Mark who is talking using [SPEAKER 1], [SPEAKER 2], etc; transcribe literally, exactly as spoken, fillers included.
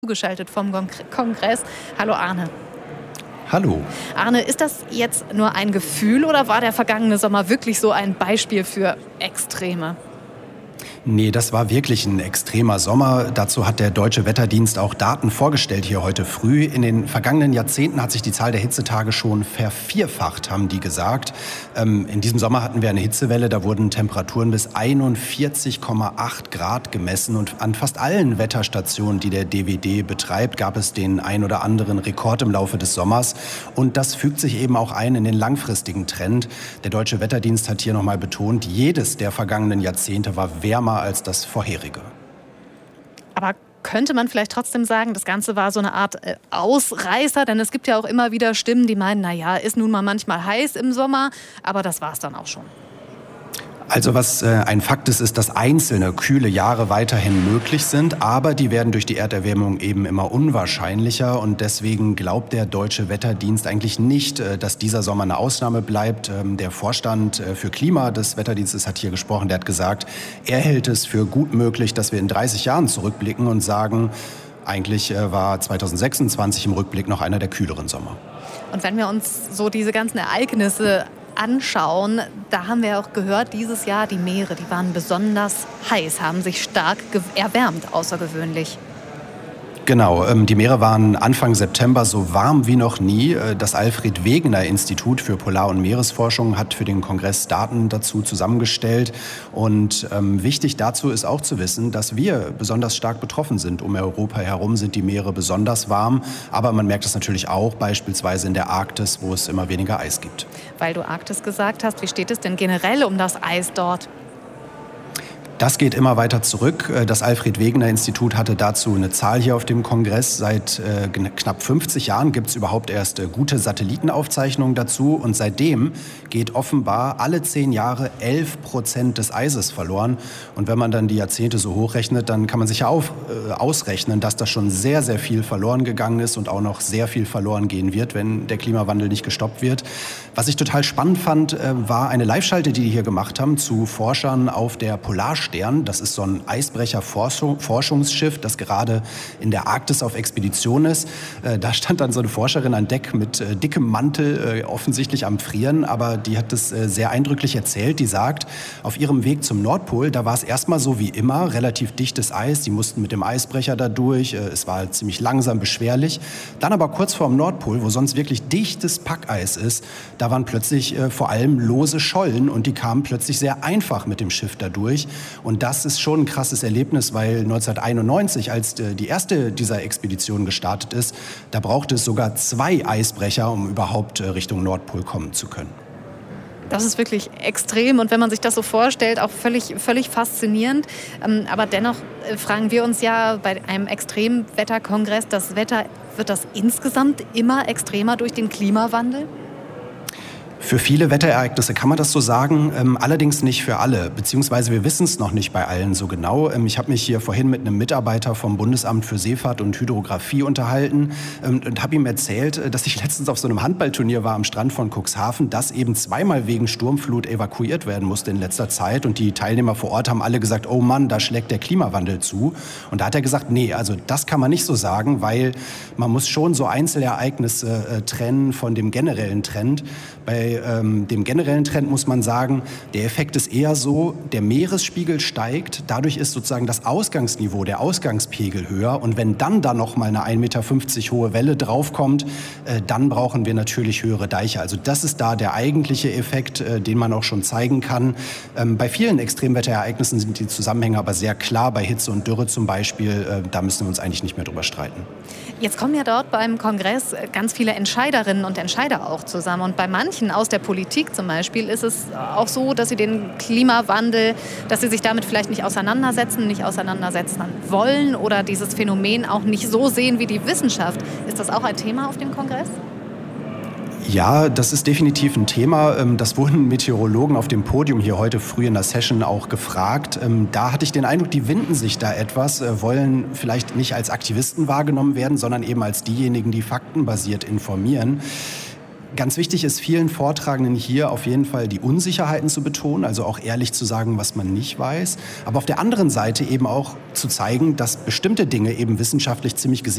[SPEAKER 1] Zugeschaltet vom Kongress. Hallo Arne.
[SPEAKER 2] Hallo.
[SPEAKER 1] Arne, ist das jetzt nur ein Gefühl oder war der vergangene Sommer wirklich so ein Beispiel für Extreme?
[SPEAKER 2] Nee, das war wirklich ein extremer Sommer. Dazu hat der Deutsche Wetterdienst auch Daten vorgestellt hier heute früh. In den vergangenen Jahrzehnten hat sich die Zahl der Hitzetage schon vervierfacht, haben die gesagt. Ähm, in diesem Sommer hatten wir eine Hitzewelle, da wurden Temperaturen bis einundvierzig Komma acht Grad gemessen. Und an fast allen Wetterstationen, die der D W D betreibt, gab es den ein oder anderen Rekord im Laufe des Sommers. Und das fügt sich eben auch ein in den langfristigen Trend. Der Deutsche Wetterdienst hat hier nochmal betont, jedes der vergangenen Jahrzehnte war wärmer als das vorherige.
[SPEAKER 1] Aber könnte man vielleicht trotzdem sagen, das Ganze war so eine Art äh, Ausreißer? Denn es gibt ja auch immer wieder Stimmen, die meinen, naja, ist nun mal manchmal heiß im Sommer, aber das war es dann auch schon.
[SPEAKER 2] Also was äh, ein Fakt ist, ist, dass einzelne kühle Jahre weiterhin möglich sind, aber die werden durch die Erderwärmung eben immer unwahrscheinlicher und deswegen glaubt der Deutsche Wetterdienst eigentlich nicht, äh, dass dieser Sommer eine Ausnahme bleibt. Ähm, der Vorstand äh, für Klima des Wetterdienstes hat hier gesprochen, der hat gesagt, er hält es für gut möglich, dass wir in dreißig Jahren zurückblicken und sagen, eigentlich äh, war zweitausendsechsundzwanzig im Rückblick noch einer der kühleren Sommer.
[SPEAKER 1] Und wenn wir uns so diese ganzen Ereignisse anschauen, da haben wir auch gehört, dieses Jahr die Meere, die waren besonders heiß, haben sich stark erwärmt, außergewöhnlich.
[SPEAKER 2] Genau, die Meere waren Anfang September so warm wie noch nie. Das Alfred-Wegener-Institut für Polar- und Meeresforschung hat für den Kongress Daten dazu zusammengestellt. Und ähm, wichtig dazu ist auch zu wissen, dass wir besonders stark betroffen sind. Um Europa herum sind die Meere besonders warm. Aber man merkt es natürlich auch beispielsweise in der Arktis, wo es immer weniger Eis gibt.
[SPEAKER 1] Weil du Arktis gesagt hast, wie steht es denn generell um das Eis dort?
[SPEAKER 2] Das geht immer weiter zurück. Das Alfred-Wegener-Institut hatte dazu eine Zahl hier auf dem Kongress. Seit äh, knapp fünfzig Jahren gibt es überhaupt erst äh, gute Satellitenaufzeichnungen dazu. Und seitdem geht offenbar alle zehn Jahre elf Prozent des Eises verloren. Und wenn man dann die Jahrzehnte so hochrechnet, dann kann man sich ja auf, äh, ausrechnen, dass da schon sehr, sehr viel verloren gegangen ist und auch noch sehr viel verloren gehen wird, wenn der Klimawandel nicht gestoppt wird. Was ich total spannend fand, äh, war eine Live-Schalte, die die hier gemacht haben zu Forschern auf der Polarstern. Das ist so ein Eisbrecher-Forschungsschiff, das gerade in der Arktis auf Expedition ist. Da stand dann so eine Forscherin an Deck mit dickem Mantel, offensichtlich am Frieren, aber die hat das sehr eindrücklich erzählt. Die sagt, auf ihrem Weg zum Nordpol, da war es erstmal so wie immer, relativ dichtes Eis. Die mussten mit dem Eisbrecher da durch. Es war ziemlich langsam, beschwerlich. Dann aber kurz vor dem Nordpol, wo sonst wirklich dichtes Packeis ist, da waren plötzlich vor allem lose Schollen und die kamen plötzlich sehr einfach mit dem Schiff da durch. Und das ist schon ein krasses Erlebnis, weil neunzehnhunderteinundneunzig, als die erste dieser Expeditionen gestartet ist, da brauchte es sogar zwei Eisbrecher, um überhaupt Richtung Nordpol kommen zu können.
[SPEAKER 1] Das ist wirklich extrem und wenn man sich das so vorstellt, auch völlig, völlig faszinierend. Aber dennoch fragen wir uns ja bei einem Extremwetterkongress, das Wetter, wird das insgesamt immer extremer durch den Klimawandel?
[SPEAKER 2] Für viele Wetterereignisse kann man das so sagen, ähm, allerdings nicht für alle, beziehungsweise wir wissen es noch nicht bei allen so genau. Ähm, ich habe mich hier vorhin mit einem Mitarbeiter vom Bundesamt für Seefahrt und Hydrographie unterhalten ähm, und habe ihm erzählt, dass ich letztens auf so einem Handballturnier war am Strand von Cuxhaven, das eben zweimal wegen Sturmflut evakuiert werden musste in letzter Zeit und die Teilnehmer vor Ort haben alle gesagt, oh Mann, da schlägt der Klimawandel zu. Und da hat er gesagt, nee, also das kann man nicht so sagen, weil man muss schon so Einzelereignisse äh, trennen von dem generellen Trend. Bei ähm, dem generellen Trend muss man sagen, der Effekt ist eher so, der Meeresspiegel steigt, dadurch ist sozusagen das Ausgangsniveau, der Ausgangspegel höher und wenn dann da noch mal eine ein Meter fünfzig hohe Welle draufkommt, äh, dann brauchen wir natürlich höhere Deiche. Also das ist da der eigentliche Effekt, äh, den man auch schon zeigen kann. Ähm, bei vielen Extremwetterereignissen sind die Zusammenhänge aber sehr klar, bei Hitze und Dürre zum Beispiel, äh, da müssen wir uns eigentlich nicht mehr drüber streiten.
[SPEAKER 1] Jetzt kommen ja dort beim Kongress ganz viele Entscheiderinnen und Entscheider auch zusammen und bei manchen aus der Politik zum Beispiel ist es auch so, dass sie den Klimawandel, dass sie sich damit vielleicht nicht auseinandersetzen, nicht auseinandersetzen wollen oder dieses Phänomen auch nicht so sehen wie die Wissenschaft. Ist das auch ein Thema auf dem Kongress?
[SPEAKER 2] Ja, das ist definitiv ein Thema. Das wurden Meteorologen auf dem Podium hier heute früh in der Session auch gefragt. Da hatte ich den Eindruck, die winden sich da etwas, wollen vielleicht nicht als Aktivisten wahrgenommen werden, sondern eben als diejenigen, die faktenbasiert informieren. Ganz wichtig ist vielen Vortragenden hier auf jeden Fall die Unsicherheiten zu betonen, also auch ehrlich zu sagen, was man nicht weiß. Aber auf der anderen Seite eben auch zu zeigen, dass bestimmte Dinge eben wissenschaftlich ziemlich gesichert